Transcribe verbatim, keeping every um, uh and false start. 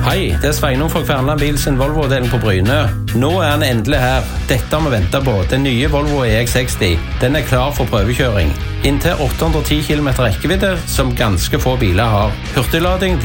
Hei, det er Sveinung fra Kværnland Bil sin Volvo-delen på Bryne. Nå er den endelig her. Dette har vi ventet på. Den nye Volvo E X seksti. Den er klar for prøvekjøring. Inntil åtte hundre og ti kilometer rekkevidde, som ganske få biler har. Hurtiglading